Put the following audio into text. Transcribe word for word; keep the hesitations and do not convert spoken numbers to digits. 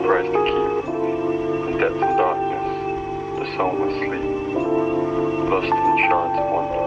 price to keep. In depth and darkness, the soul must sleep, lost in shards of wonder.